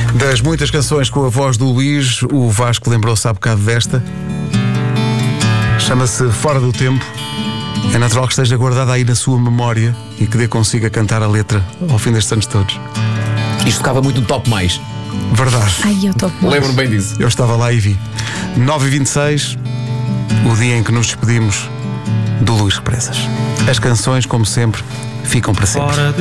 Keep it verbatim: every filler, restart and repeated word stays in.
Das muitas canções com a voz do Luís, o Vasco lembrou-se há bocado desta. Chama-se Fora do Tempo. É natural que esteja guardada aí na sua memória e que dê consiga cantar a letra ao fim destes anos todos. Isto tocava muito no Top Mais. Verdade. Ai, eu topo mais. Lembro-me bem disso. Eu estava lá e vi. nove e vinte e seis, o dia em que nos despedimos do Luís Represas. As canções, como sempre, ficam para sempre.